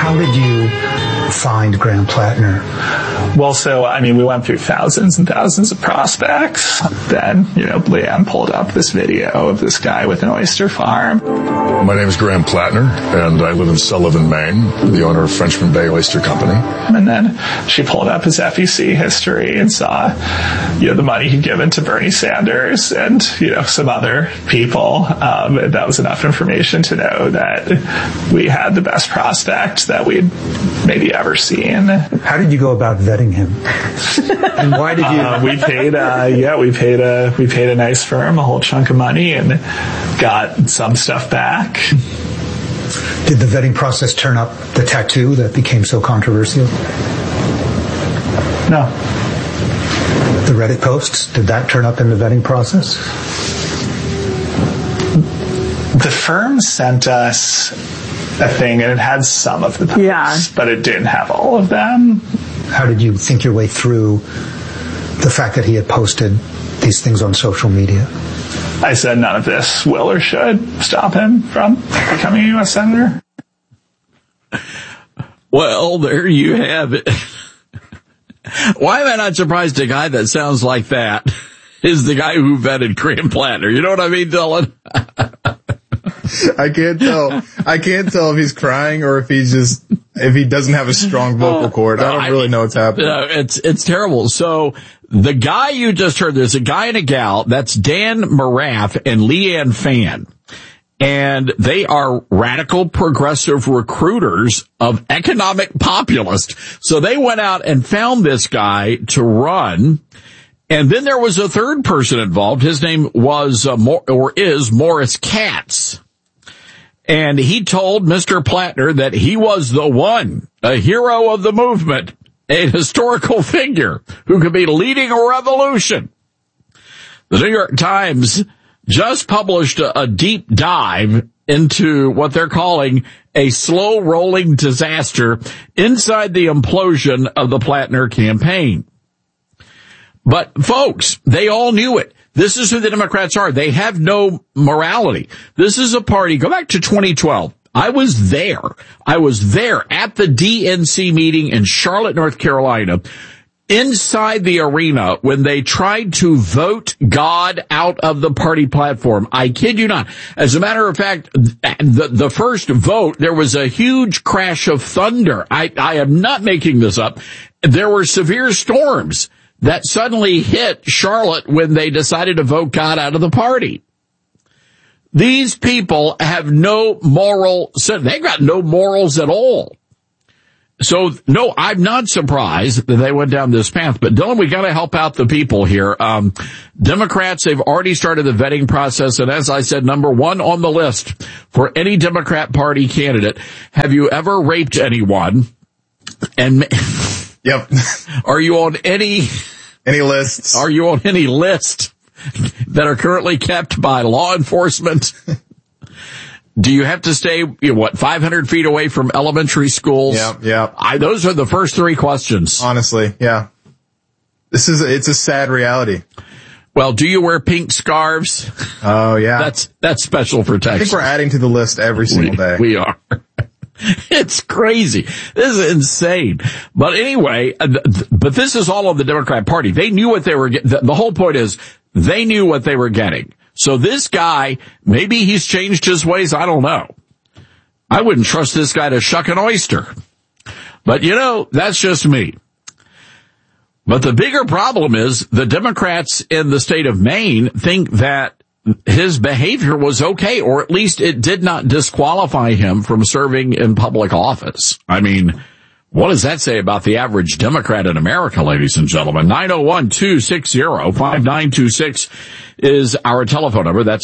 How did you find Graham Plattner? Well, so, we went through thousands and thousands of prospects. Then, Leanne pulled up this video of this guy with an oyster farm. My name is Graham Plattner, and I live in Sullivan, Maine, the owner of Frenchman Bay Oyster Company. And then she pulled up his FEC history and saw, the money he'd given to Bernie Sanders and, some other people. That was enough information to know that we had the best prospect that we'd maybe ever seen. How did you go about vetting him? And why did you? We paid a nice firm a whole chunk of money and got some stuff back. Did the vetting process turn up the tattoo that became so controversial? No. The Reddit posts, did that turn up in the vetting process? The firm sent us a thing, and it had some of the posts, but it didn't have all of them. How did you think your way through the fact that he had posted these things on social media? I said none of this will or should stop him from becoming a U.S. Senator. Well, there you have it. Why am I not surprised a guy that sounds like that is the guy who vetted Graham Plattner? You know what I mean, Dylan? I can't tell if he's crying or if he doesn't have a strong vocal cord. I don't really know what's happening. It's terrible. So the guy you just heard, there's a guy and a gal. That's Dan Moraff and Leanne Fan. And they are radical progressive recruiters of economic populists. So they went out and found this guy to run. And then there was a third person involved. His name was, is Morris Katz. And he told Mr. Plattner that he was the one, a hero of the movement, a historical figure who could be leading a revolution. The New York Times just published a deep dive into what they're calling a slow-rolling disaster inside the implosion of the Plattner campaign. But, folks, they all knew it. This is who the Democrats are. They have no morality. This is a party. Go back to 2012. I was there. At the DNC meeting in Charlotte, North Carolina, inside the arena when they tried to vote God out of the party platform. I kid you not. As a matter of fact, the first vote, there was a huge crash of thunder. I am not making this up. There were severe storms that suddenly hit Charlotte when they decided to vote God out of the party. These people have no moral, they've got no morals at all. So, no, I'm not surprised that they went down this path. But, Dylan, we got to help out the people here. Democrats, they've already started the vetting process. And as I said, number one on the list for any Democrat Party candidate, have you ever raped anyone? And yep. Are you on any lists? Are you on any list that are currently kept by law enforcement? Do you have to stay, 500 feet away from elementary schools? Yeah. Those are the first three questions. Honestly, yeah. It's a sad reality. Well, do you wear pink scarves? Oh, yeah. That's special protection. I think we're adding to the list every single day. We are. It's crazy. This is insane. But anyway, but this is all of the Democrat Party. They knew what they were getting. The whole point is they knew what they were getting. So this guy, maybe he's changed his ways. I don't know. I wouldn't trust this guy to shuck an oyster. But that's just me. But the bigger problem is the Democrats in the state of Maine think that his behavior was okay, or at least it did not disqualify him from serving in public office. I mean, what does that say about the average Democrat in America, ladies and gentlemen? 901-260-5926 is our telephone number. That's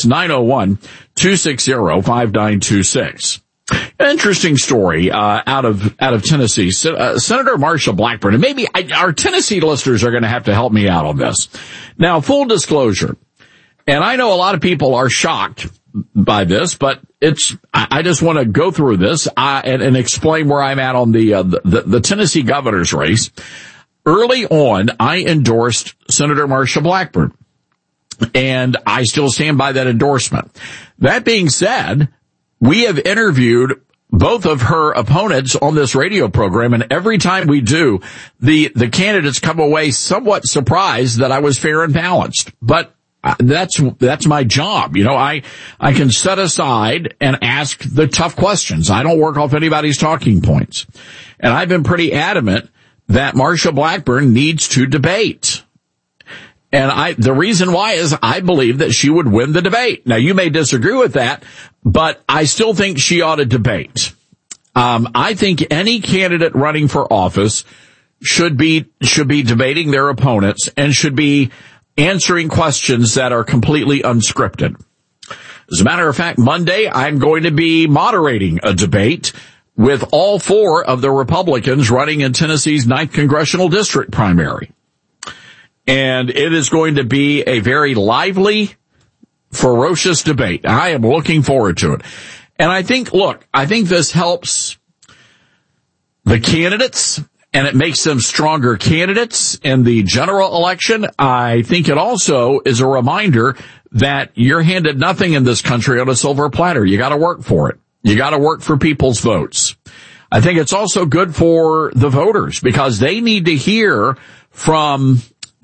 901-260-5926. Interesting story out of Tennessee. Senator Marsha Blackburn, and maybe our Tennessee listeners are going to have to help me out on this. Now, full disclosure, and I know a lot of people are shocked by this, but I just want to go through this and explain where I'm at on the Tennessee governor's race. Early on, I endorsed Senator Marsha Blackburn, and I still stand by that endorsement. That being said, we have interviewed both of her opponents on this radio program, and every time we do, the candidates come away somewhat surprised that I was fair and balanced. But that's my job. I can set aside and ask the tough questions. I don't work off anybody's talking points. And I've been pretty adamant that Marsha Blackburn needs to debate. And the reason why is I believe that she would win the debate. Now, you may disagree with that, but I still think she ought to debate. I think any candidate running for office should be debating their opponents and should be answering questions that are completely unscripted. As a matter of fact, Monday, I'm going to be moderating a debate with all 4 of the Republicans running in Tennessee's 9th Congressional District primary. And it is going to be a very lively, ferocious debate. I am looking forward to it. And I think this helps the candidates, and it makes them stronger candidates in the general election. I think it also is a reminder that you're handed nothing in this country on a silver platter. You got to work for it. You got to work for people's votes. I think it's also good for the voters because they need to hear from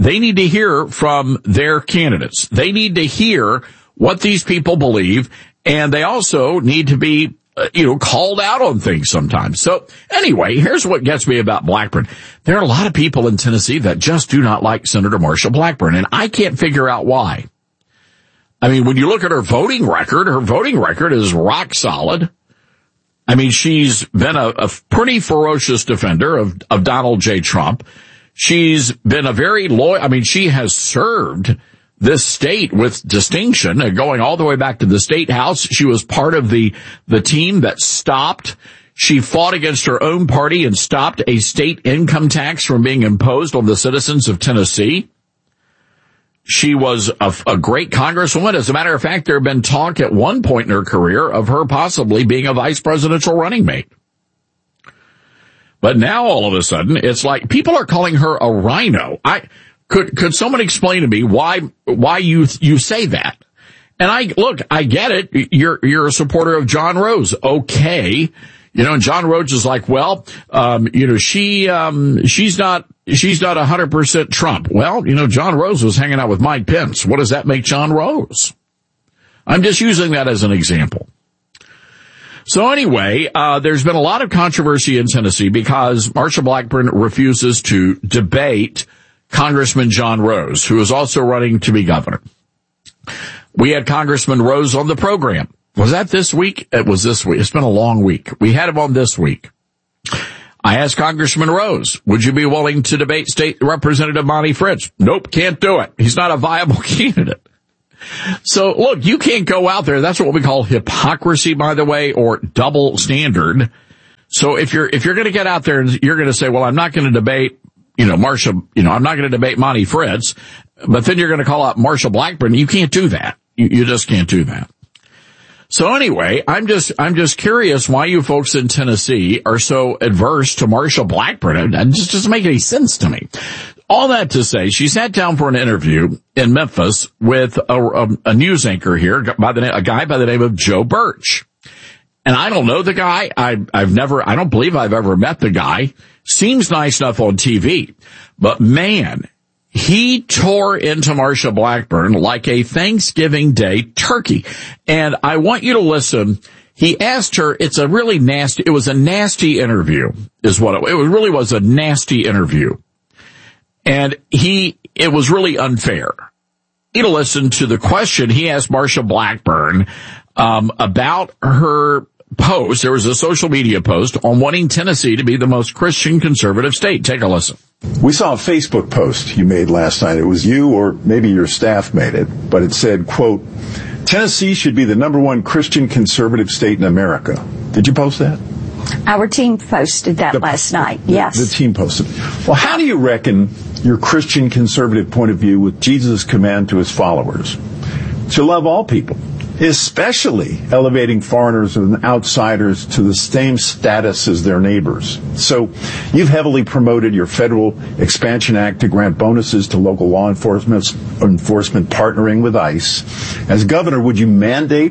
their candidates. They need to hear what these people believe, and they also need to be called out on things sometimes. So anyway, here's what gets me about Blackburn. There are a lot of people in Tennessee that just do not like Senator Marsha Blackburn, and I can't figure out why. I mean, when you look at her voting record is rock solid. I mean, she's been a pretty ferocious defender of Donald J. Trump. She's been a very loyal, she has served this state with distinction, going all the way back to the state house. She was part of the team that she fought against her own party and stopped a state income tax from being imposed on the citizens of Tennessee. She was a great congresswoman. As a matter of fact, there had been talk at one point in her career of her possibly being a vice presidential running mate. But now all of a sudden, it's like people are calling her a rhino. Could someone explain to me why you say that? And I get it. You're a supporter of John Rose. Okay. And John Rose is like, well, she's not 100% Trump. Well, John Rose was hanging out with Mike Pence. What does that make John Rose? I'm just using that as an example. So anyway, there's been a lot of controversy in Tennessee because Marsha Blackburn refuses to debate Congressman John Rose, who is also running to be governor. We had Congressman Rose on the program. Was that this week? It was this week. It's been a long week. We had him on this week. I asked Congressman Rose, would you be willing to debate State Representative Monty Fritz? Nope, can't do it. He's not a viable candidate. So look, you can't go out there. That's what we call hypocrisy, by the way, or double standard. So if you're going to get out there and you're going to say, well, I'm not going to debate, Marsha, I'm not going to debate Monty Fritz, but then you're going to call out Marsha Blackburn, you can't do that. You just can't do that. So anyway, I'm just curious why you folks in Tennessee are so adverse to Marsha Blackburn. It just doesn't make any sense to me. All that to say, she sat down for an interview in Memphis with a news anchor here, a guy by the name of Joe Birch. And I don't know the guy. I don't believe I've ever met the guy. Seems nice enough on TV. But man, he tore into Marsha Blackburn like a Thanksgiving Day turkey. And I want you to listen. He asked her, it was a nasty interview, is what it really was, a nasty interview. And it was really unfair. You know, listen to the question he asked Marsha Blackburn, about her post. There was a social media post on wanting Tennessee to be the most Christian conservative state. Take a listen. We saw a Facebook post you made last night. It was you or maybe your staff made it, but it said, quote, Tennessee should be the #1 Christian conservative state in America. Did you post that? Our team posted that last night, yes. The team posted. Well, how do you reckon your Christian conservative point of view with Jesus' command to his followers to love all people, especially elevating foreigners and outsiders to the same status as their neighbors? So you've heavily promoted your Federal Expansion Act to grant bonuses to local law enforcement partnering with ICE. As governor, would you mandate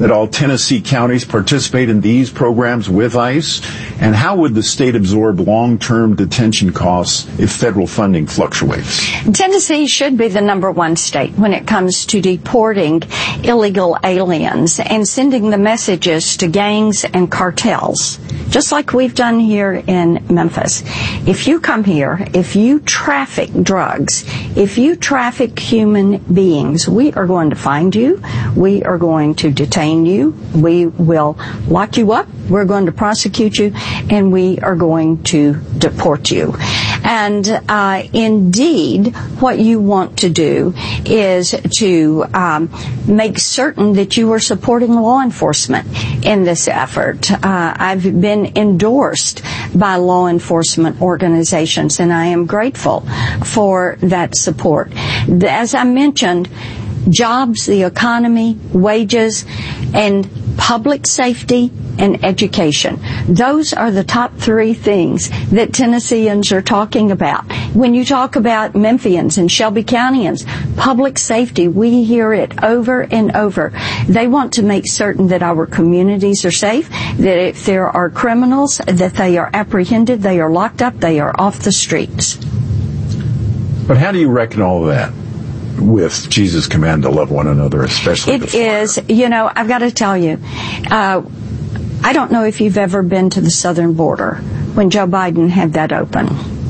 that all Tennessee counties participate in these programs with ICE? And how would the state absorb long-term detention costs if federal funding fluctuates? Tennessee should be the number one state when it comes to deporting illegal aliens and sending the messages to gangs and cartels, just like we've done here in Memphis. If you come here, if you traffic drugs, if you traffic human beings, we are going to find you, we are going to detain you, we will lock you up, we're going to prosecute you, and we are going to deport you. And indeed, what you want to do is to make certain that you are supporting law enforcement in this effort. I've been endorsed by law enforcement organizations, and I am grateful for that support. As I mentioned, jobs, the economy, wages, and public safety and education. Those are the top three things that Tennesseans are talking about. When you talk about Memphians and Shelby Countyans, public safety, we hear it over and over. They want to make certain that our communities are safe, that if there are criminals, that they are apprehended, they are locked up, they are off the streets. But how do you reckon all of that with Jesus' command to love one another, especially it is, I've got to tell you, I don't know if you've ever been to the southern border when Joe Biden had that open.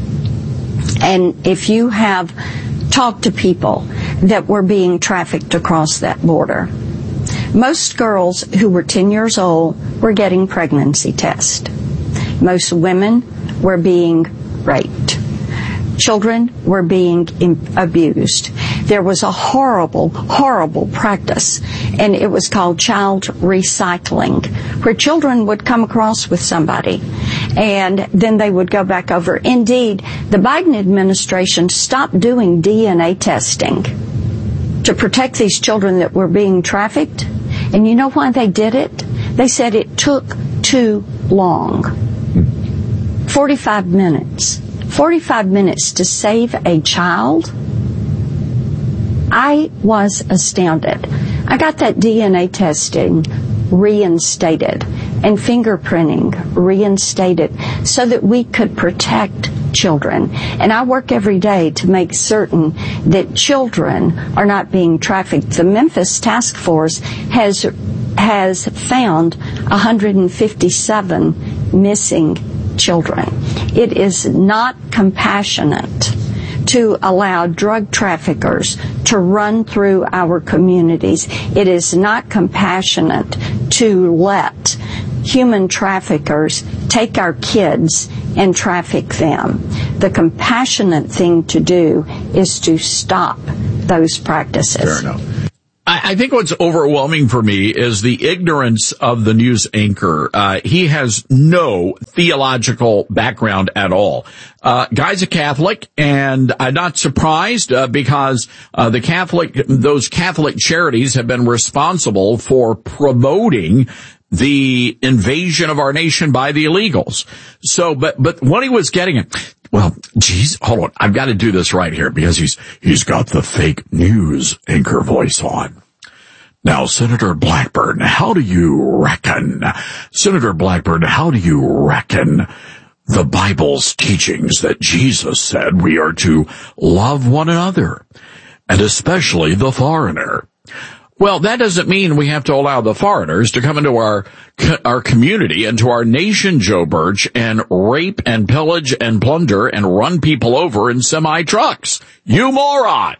And if you have talked to people that were being trafficked across that border, most girls who were 10 years old were getting pregnancy tests. Most women were being raped. Children were being abused. There was a horrible, horrible practice, and it was called child recycling, where children would come across with somebody, and then they would go back over. Indeed, the Biden administration stopped doing DNA testing to protect these children that were being trafficked. And you know why they did it? They said it took too long. 45 minutes. 45 minutes to save a child? I was astounded. I got that DNA testing reinstated and fingerprinting reinstated so that we could protect children. And I work every day to make certain that children are not being trafficked. The Memphis Task Force has found 157 missing children. It is not compassionate to allow drug traffickers to run through our communities. It is not compassionate to let human traffickers take our kids and traffic them. The compassionate thing to do is to stop those practices. Fair enough. I think what's overwhelming for me is the ignorance of the news anchor. He has no theological background at all. Guy's a Catholic, and I'm not surprised because those Catholic charities have been responsible for promoting the invasion of our nation by the illegals. So, but what he was getting at, well, geez, hold on. I've got to do this right here because he's got the fake news anchor voice on. Now, Senator Blackburn, how do you reckon the Bible's teachings that Jesus said we are to love one another, and especially the foreigner? Well, that doesn't mean we have to allow the foreigners to come into our community, into our nation, Joe Birch, and rape and pillage and plunder and run people over in semi-trucks. You moron!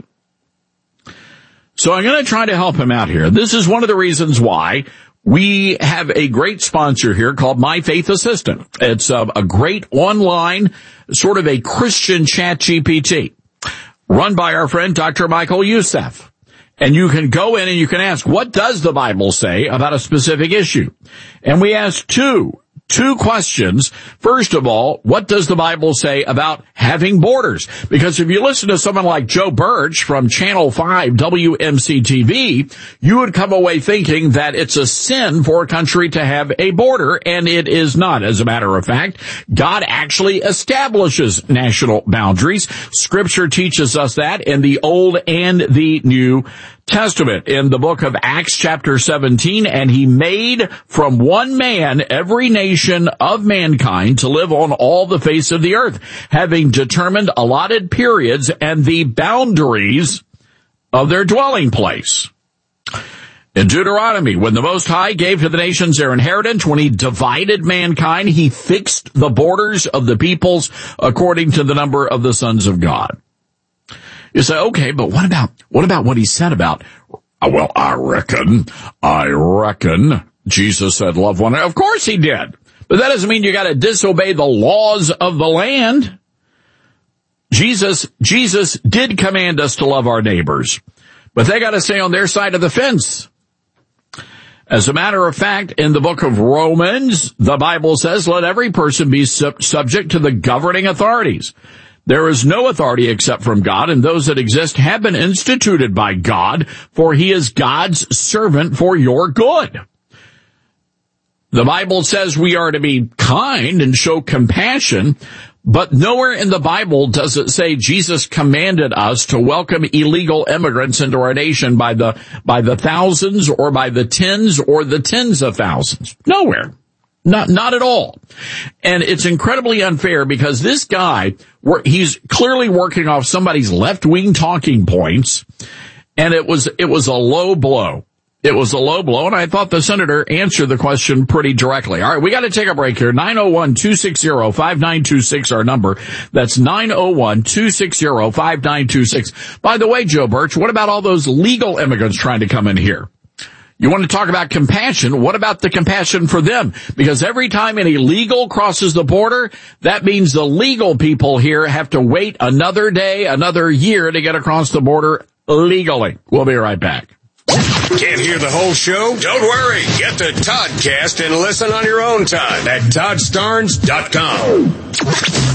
So I'm going to try to help him out here. This is one of the reasons why we have a great sponsor here called My Faith Assistant. It's a great online, sort of a Christian chat GPT, run by our friend Dr. Michael Youssef. And you can go in and you can ask, what does the Bible say about a specific issue? And we ask two questions. First of all, what does the Bible say about having borders? Because if you listen to someone like Joe Birch from Channel 5 WMC-TV, you would come away thinking that it's a sin for a country to have a border, and it is not. As a matter of fact, God actually establishes national boundaries. Scripture teaches us that in the Old and the New Testament in the book of Acts chapter 17, and he made from one man every nation of mankind to live on all the face of the earth, having determined allotted periods and the boundaries of their dwelling place. In Deuteronomy, when the Most High gave to the nations their inheritance, when he divided mankind, he fixed the borders of the peoples according to the number of the sons of God. You say, okay, but what about what he said about, well, I reckon Jesus said love one another. Of course he did. But that doesn't mean you got to disobey the laws of the land. Jesus did command us to love our neighbors, but they got to stay on their side of the fence. As a matter of fact, in the book of Romans, the Bible says, let every person be subject to the governing authorities. There is no authority except from God, and those that exist have been instituted by God, for he is God's servant for your good. The Bible says we are to be kind and show compassion, but nowhere in the Bible does it say Jesus commanded us to welcome illegal immigrants into our nation by the thousands or by the tens or the tens of thousands. Nowhere. Not at all. And it's incredibly unfair because this guy, he's clearly working off somebody's left-wing talking points, and it was a low blow. It was a low blow, and I thought the senator answered the question pretty directly. All right, we got to take a break here. 901-260-5926, our number. That's 901-260-5926. By the way, Joe Birch, what about all those legal immigrants trying to come in here? You want to talk about compassion? What about the compassion for them? Because every time an illegal crosses the border, that means the legal people here have to wait another day, another year to get across the border legally. We'll be right back. Can't hear the whole show? Don't worry. Get the Toddcast and listen on your own time at ToddStarnes.com.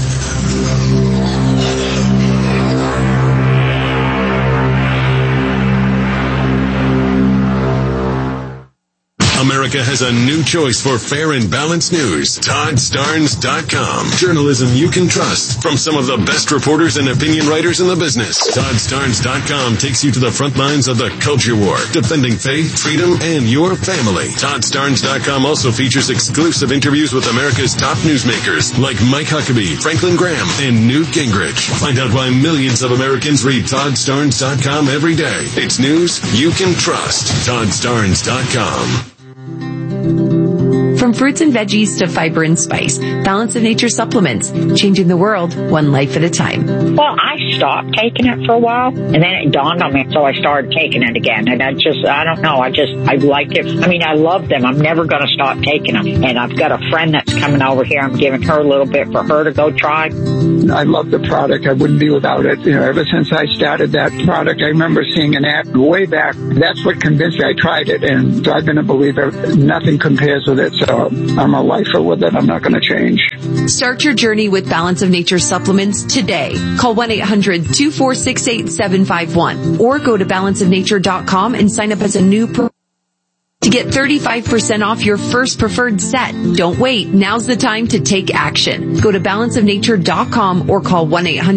America has a new choice for fair and balanced news. ToddStarnes.com. Journalism you can trust from some of the best reporters and opinion writers in the business. ToddStarnes.com takes you to the front lines of the culture war, defending faith, freedom, and your family. ToddStarnes.com also features exclusive interviews with America's top newsmakers like Mike Huckabee, Franklin Graham, and Newt Gingrich. Find out why millions of Americans read ToddStarnes.com every day. It's news you can trust. ToddStarnes.com. From fruits and veggies to fiber and spice, Balance of Nature supplements, changing the world one life at a time. Well, I stopped taking it for a while, and then it dawned on me, so I started taking it again. And I don't know, I like it. I mean, I love them. I'm never going to stop taking them. And I've got a friend that's coming over here. I'm giving her a little bit for her to go try. I love the product. I wouldn't be without it. You know, ever since I started that product, I remember seeing an ad way back. That's what convinced me. I tried it, and so I've been a believer. Nothing compares with it, so I'm a lifer with it. I'm not going to change. Start your journey with Balance of Nature supplements today. Call 1-800-246-8751 or go to balanceofnature.com and sign up as a new to get 35% off your first preferred set. Don't wait. Now's the time to take action. Go to balanceofnature.com or call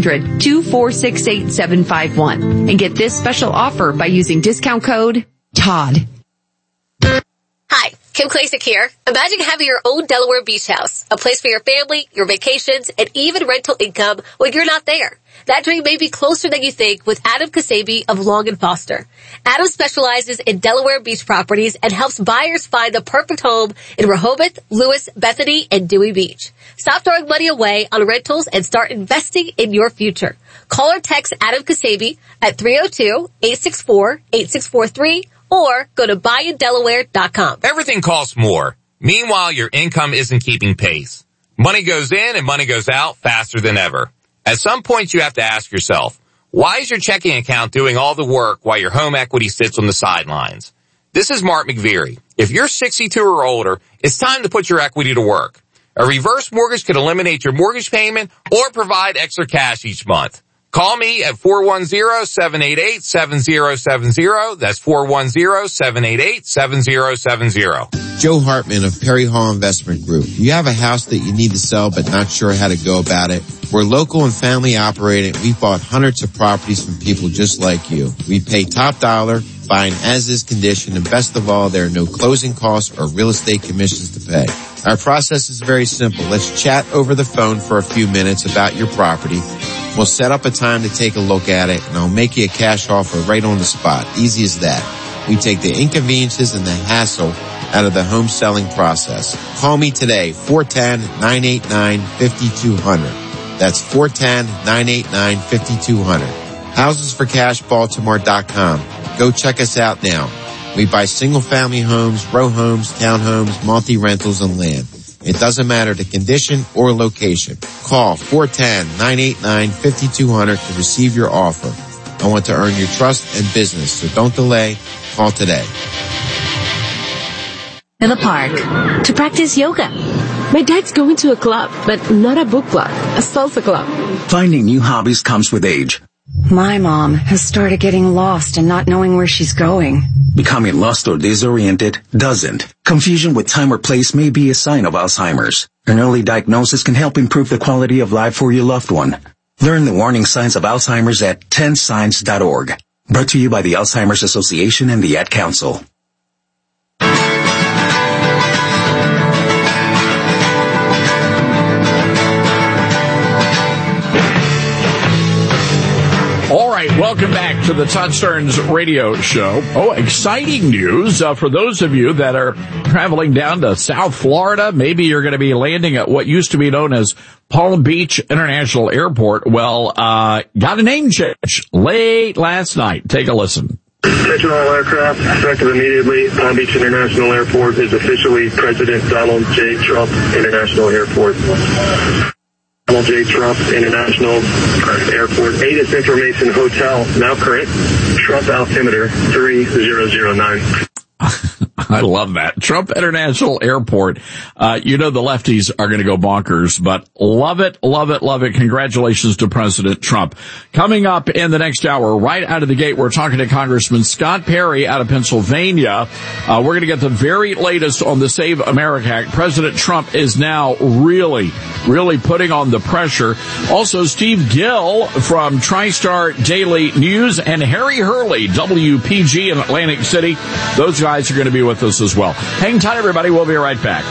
1-800-246-8751 and get this special offer by using discount code TODD. Hi, Kim Klacik here. Imagine having your own Delaware beach house, a place for your family, your vacations, and even rental income when you're not there. That dream may be closer than you think with Adam Kasabi of Long & Foster. Adam specializes in Delaware beach properties and helps buyers find the perfect home in Rehoboth, Lewis, Bethany, and Dewey Beach. Stop throwing money away on rentals and start investing in your future. Call or text Adam Kasabi at 302-864-8643 or go to buyindelaware.com. Everything costs more. Meanwhile, your income isn't keeping pace. Money goes in and money goes out faster than ever. At some point, you have to ask yourself, why is your checking account doing all the work while your home equity sits on the sidelines? This is Mark McVeary. If you're 62 or older, it's time to put your equity to work. A reverse mortgage could eliminate your mortgage payment or provide extra cash each month. Call me at 410-788-7070. That's 410-788-7070. Joe Hartman of Perry Hall Investment Group. You have a house that you need to sell but not sure how to go about it? We're local and family operated. We've bought hundreds of properties from people just like you. We pay top dollar buy in as-is condition, and best of all, there are no closing costs or real estate commissions to pay. Our process is very simple. Let's chat over the phone for a few minutes about your property. We'll set up a time to take a look at it, and I'll make you a cash offer right on the spot. Easy as that. We take the inconveniences and the hassle out of the home selling process. Call me today, 410-989-5200. That's 410-989-5200. HousesForCashBaltimore.com. Go check us out now. We buy single-family homes, row homes, townhomes, multi-rentals, and land. It doesn't matter the condition or location. Call 410-989-5200 to receive your offer. I want to earn your trust and business, so don't delay. Call today. In the park to practice yoga. My dad's going to a club, but not a book club, a salsa club. Finding new hobbies comes with age. My mom has started getting lost and not knowing where she's going. Becoming lost or disoriented doesn't. Confusion with time or place may be a sign of Alzheimer's. An early diagnosis can help improve the quality of life for your loved one. Learn the warning signs of Alzheimer's at 10signs.org. Brought to you by the Alzheimer's Association and the Ad Council. All right, welcome back to the Todd Starnes radio show. Oh, exciting news for those of you that are traveling down to South Florida. Maybe you're going to be landing at what used to be known as Palm Beach International Airport. Well, got a name change late last night. Take a listen. Attention all aircraft, effective immediately. Palm Beach International Airport is officially President Donald J. Trump International Airport. Donald J. Trump International Airport. ATIS Information Hotel, now current. Trump altimeter 3009. I love that. Trump International Airport. You know the lefties are going to go bonkers, but love it, love it, love it. Congratulations to President Trump. Coming up in the next hour, right out of the gate, we're talking to Congressman Scott Perry out of Pennsylvania. We're going to get the very latest on the Save America Act. President Trump is now really putting on the pressure. Also, Steve Gill from TriStar Daily News and Harry Hurley, WPG in Atlantic City. Those guys are going to be with us as well. Hang tight, everybody. We'll be right back.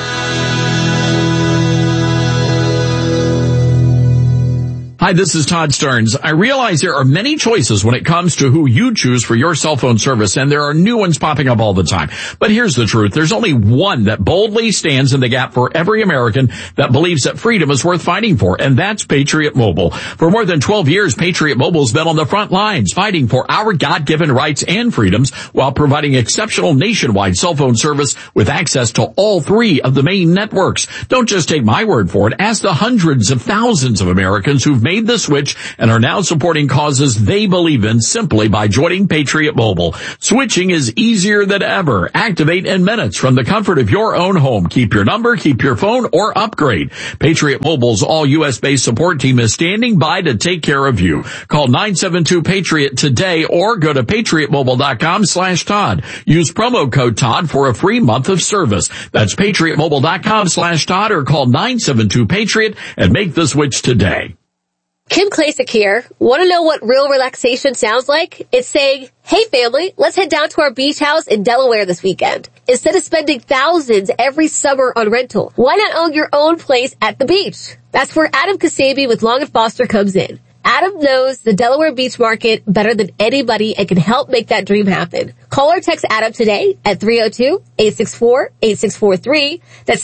Hi, this is Todd Starnes. I realize there are many choices when it comes to who you choose for your cell phone service, and there are new ones popping up all the time. But here's the truth. There's only one that boldly stands in the gap for every American that believes that freedom is worth fighting for, and that's Patriot Mobile. For more than 12 years, Patriot Mobile's been on the front lines fighting for our God-given rights and freedoms while providing exceptional nationwide cell phone service with access to all three of the main networks. Don't just take my word for it. Ask the hundreds of thousands of Americans who've made the switch and are now supporting causes they believe in simply by joining Patriot Mobile. Switching is easier than ever. Activate in minutes from the comfort of your own home. Keep your number, keep your phone, or upgrade. Patriot Mobile's all U.S.-based support team is standing by to take care of you. Call 972-PATRIOT today or go to patriotmobile.com/Todd. Use promo code Todd for a free month of service. That's patriotmobile.com/Todd or call 972-PATRIOT and make the switch today. Kim Klacik here. Want to know what real relaxation sounds like? It's saying, hey family, let's head down to our beach house in Delaware this weekend. Instead of spending thousands every summer on rental, why not own your own place at the beach? That's where Adam Kasabi with Long & Foster comes in. Adam knows the Delaware beach market better than anybody and can help make that dream happen. Call or text Adam today at 302-864-8643. That's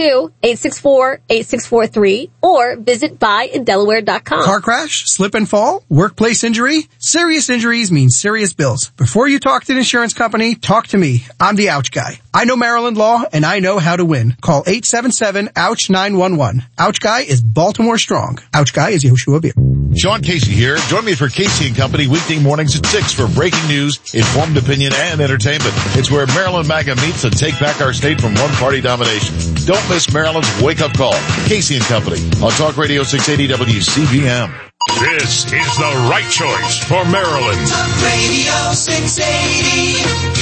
302-864-8643 or visit buyindelaware.com. Car crash, slip and fall, workplace injury. Serious injuries mean serious bills. Before you talk to an insurance company, talk to me. I'm the Ouch Guy. I know Maryland law and I know how to win. Call 877-OUCH-911. Ouch Guy is Baltimore strong. Ouch Guy is Yehoshua Beer. Sean Casey here. Join me for Casey & Company weekday mornings at 6 for breaking news, informed opinion, and entertainment. It's where Maryland MAGA meets to take back our state from one-party domination. Don't miss Maryland's wake-up call. Casey & Company on Talk Radio 680 WCBM. This is the right choice for Maryland. Talk Radio 680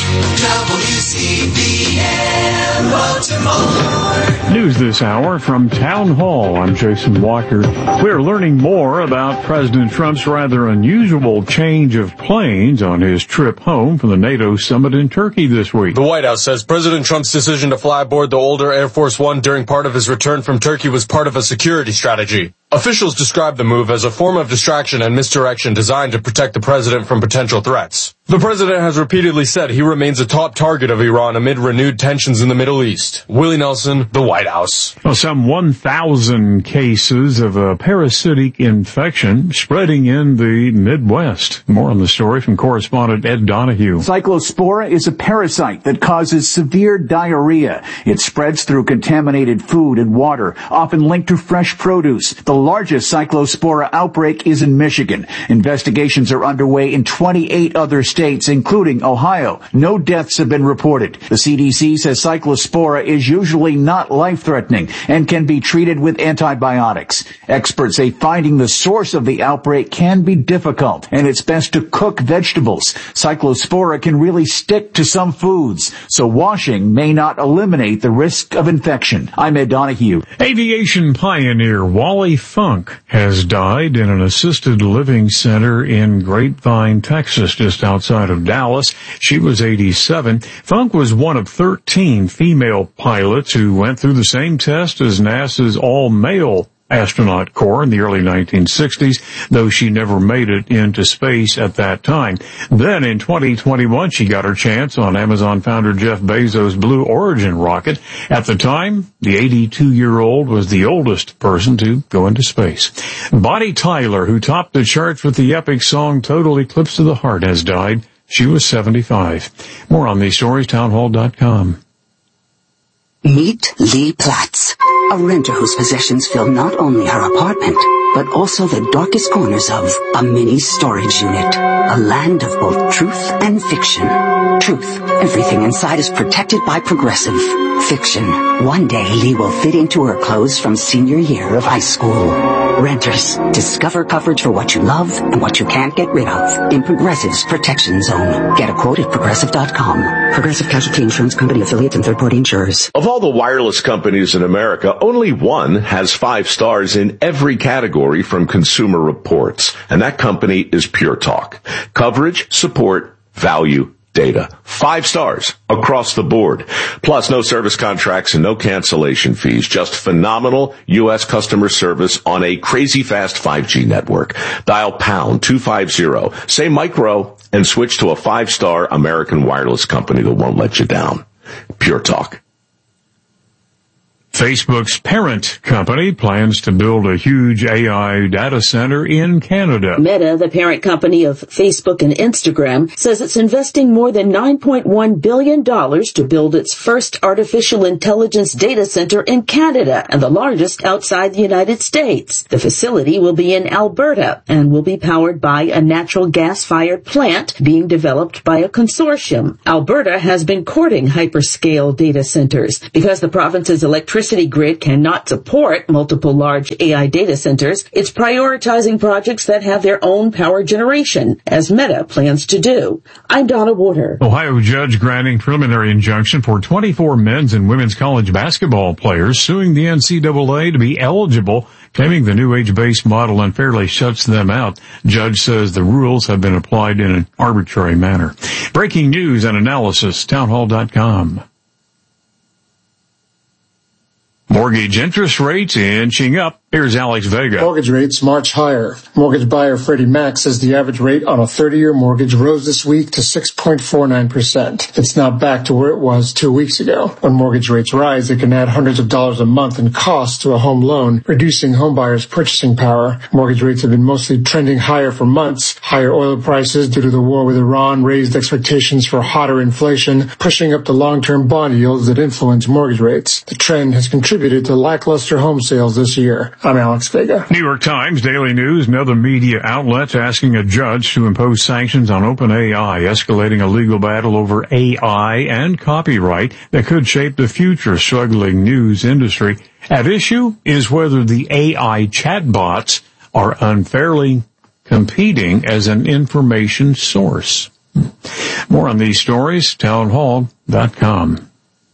WCBM Baltimore. News this hour from Town Hall. I'm Jason Walker. We're learning more about President Trump's rather unusual change of planes on his trip home from the NATO summit in Turkey this week. The White House says President Trump's decision to fly aboard the older Air Force One during part of his return from Turkey was part of a security strategy. Officials described the move as a form of distraction and misdirection designed to protect the president from potential threats. The president has repeatedly said he remains a top target of Iran amid renewed tensions in the Middle East. Willie Nelson, the White House. Well, some 1,000 cases of a parasitic infection spreading in the Midwest. More on the story from correspondent Ed Donahue. Cyclospora is a parasite that causes severe diarrhea. It spreads through contaminated food and water, often linked to fresh produce. The largest Cyclospora outbreak is in Michigan. Investigations are underway in 28 other states, including Ohio. No deaths have been reported. The CDC says Cyclospora is usually not life-threatening and can be treated with antibiotics. Experts say finding the source of the outbreak can be difficult, and it's best to cook vegetables. Cyclospora can really stick to some foods, so washing may not eliminate the risk of infection. I'm Ed Donahue. Aviation pioneer Wally Funk has died in an assisted living center in Grapevine, Texas, just outside of Dallas. She was 87. Funk was one of 13 female pilots who went through the same test as NASA's all-male astronaut corps in the early 1960s, though she never made it into space at that time. Then in 2021, she got her chance on Amazon founder Jeff Bezos' Blue Origin rocket. At the time, the 82-year-old was the oldest person to go into space. Bonnie Tyler, who topped the charts with the epic song Total Eclipse of the Heart, has died. She was 75. More on these stories, townhall.com. Meet Lee Platz, a renter whose possessions fill not only her apartment, but also the darkest corners of a mini storage unit. A land of both truth and fiction. Truth, everything inside is protected by Progressive. Fiction, one day Lee will fit into her clothes from senior year of high school. Renters, discover coverage for what you love and what you can't get rid of in Progressive's Protection Zone. Get a quote at Progressive.com. Progressive Casualty Insurance Company affiliates and third-party insurers. Of all the wireless companies in America, only one has 5 stars in every category from Consumer Reports, and that company is Pure Talk. Coverage, support, value, data. 5 stars across the board. Plus no service contracts and no cancellation fees. Just phenomenal U.S. customer service on a crazy fast 5G network. Dial pound 250. Say micro and switch to a 5-star American wireless company that won't let you down. Pure Talk. Facebook's parent company plans to build a huge AI data center in Canada. Meta, the parent company of Facebook and Instagram, says it's investing more than $9.1 billion to build its first artificial intelligence data center in Canada and the largest outside the United States. The facility will be in Alberta and will be powered by a natural gas-fired plant being developed by a consortium. Alberta has been courting hyperscale data centers because the province's electricity grid cannot support multiple large AI data centers. It's prioritizing projects that have their own power generation, as Meta plans to do. I'm Donna Water. Ohio judge granting preliminary injunction for 24 men's and women's college basketball players suing the NCAA to be eligible, claiming the new age-based model unfairly shuts them out. Judge says the rules have been applied in an arbitrary manner. Breaking news and analysis, townhall.com. Mortgage interest rates inching up. Here's Alex Vega. Mortgage rates march higher. Mortgage buyer Freddie Mac says the average rate on a 30-year mortgage rose this week to 6.49%. It's now back to where it was 2 weeks ago. When mortgage rates rise, it can add hundreds of dollars a month in cost to a home loan, reducing homebuyers' purchasing power. Mortgage rates have been mostly trending higher for months. Higher oil prices due to the war with Iran raised expectations for hotter inflation, pushing up the long-term bond yields that influence mortgage rates. The trend has contributed to lackluster home sales this year. I'm Alex Vega. New York Times, Daily News, and other media outlets asking a judge to impose sanctions on OpenAI, escalating a legal battle over AI and copyright that could shape the future struggling news industry. At issue is whether the AI chatbots are unfairly competing as an information source. More on these stories, townhall.com.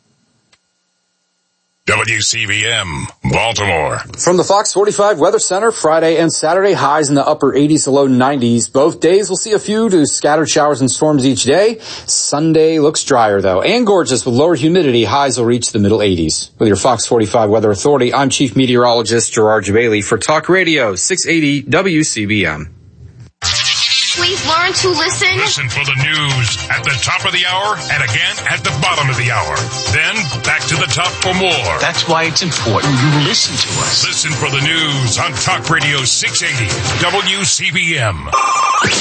WCBM, Baltimore. From the Fox 45 Weather Center, Friday and Saturday, highs in the upper 80s to low 90s. Both days will see a few to scattered showers and storms each day. Sunday looks drier, though, and gorgeous with lower humidity. Highs will reach the middle 80s. With your Fox 45 Weather Authority, I'm Chief Meteorologist Gerard Jabali for Talk Radio 680 WCBM. We've learned to listen. Listen for the news at the top of the hour and again at the bottom of the hour. Then back to the top for more. That's why it's important you listen to us. Listen for the news on Talk Radio 680 WCBM.